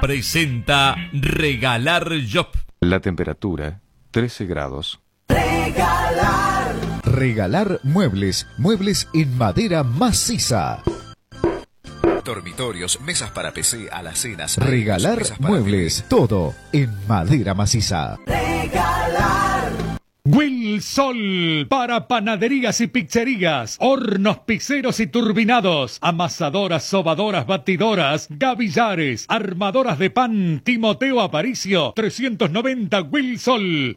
presenta Regalar Job. La temperatura, 13 grados. Regalar muebles, muebles en madera maciza. Dormitorios, mesas para PC, alacenas. Regalar muebles, todo en madera maciza. Wilsol para panaderías y pizzerías, hornos pizzeros y turbinados, amasadoras, sobadoras, batidoras, gavillares, armadoras de pan. Timoteo Aparicio, 390 Wilsol,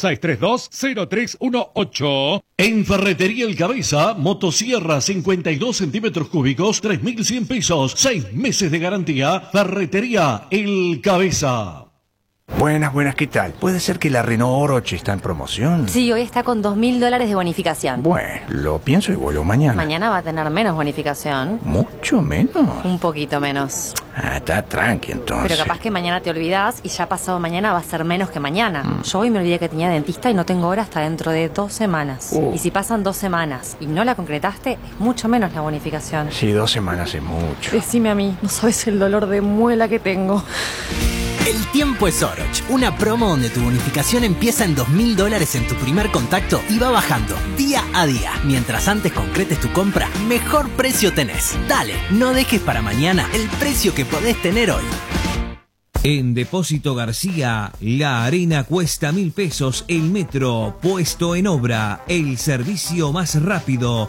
4632-0318. En Ferretería El Cabeza, motosierra 52 centímetros cúbicos, 3.100 pesos, 6 meses de garantía. Ferretería El Cabeza. Buenas, ¿qué tal? ¿Puede ser que la Renault Oroche está en promoción? Sí, hoy está con $2.000 de bonificación. Bueno, lo pienso y vuelvo mañana. Mañana va a tener menos bonificación. ¿Mucho menos? Un poquito menos. Ah, está tranqui entonces. Pero capaz que mañana te olvidás y ya pasado mañana va a ser menos que mañana. Yo hoy me olvidé que tenía dentista y no tengo hora hasta dentro de 2 semanas. Y si pasan 2 semanas y no la concretaste, es mucho menos la bonificación. Sí, 2 semanas es mucho. Decime a mí, no sabes el dolor de muela que tengo. El tiempo es Oroch, una promo donde tu bonificación empieza en $2.000 en tu primer contacto y va bajando día a día. Mientras antes concretes tu compra, mejor precio tenés. Dale, no dejes para mañana el precio que podés tener hoy. En Depósito García, la arena cuesta 1.000 pesos, el metro puesto en obra, el servicio más rápido,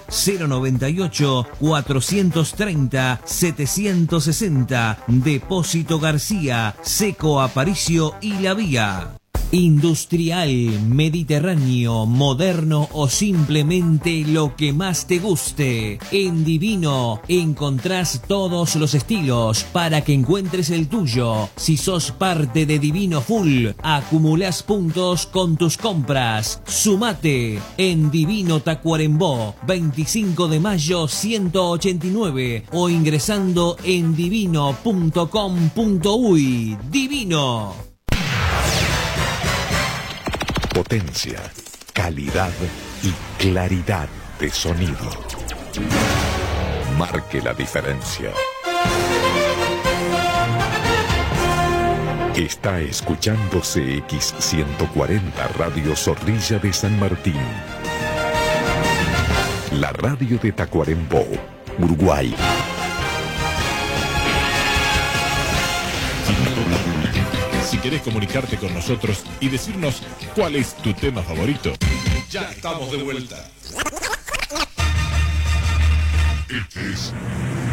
098-430-760, Depósito García, Seco Aparicio y La Vía. Industrial, mediterráneo, moderno o simplemente lo que más te guste. En Divino encontrás todos los estilos para que encuentres el tuyo. Si sos parte de Divino Full, acumulás puntos con tus compras. Sumate en Divino Tacuarembó, 25 de mayo 189 o ingresando en divino.com.uy. Divino. Potencia, calidad y claridad de sonido. Marque la diferencia. Está escuchando CX140 Radio Zorrilla de San Martín. La radio de Tacuarembó, Uruguay. Si querés comunicarte con nosotros y decirnos cuál es tu tema favorito, ya estamos de vuelta. Este es